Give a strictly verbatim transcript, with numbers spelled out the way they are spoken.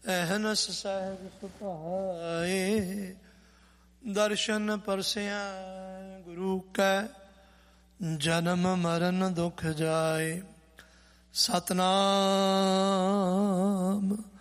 ਅਹਨਸ ਸਹਿਜ ਸੁਭਾਏ। ਦਰਸ਼ਨ ਪਰਸਿਆ ਗੁਰੂ ਕੈ ਜਨਮ ਮਰਨ ਦੁਖ ਜਾਏ। ਸਤਨਾਮ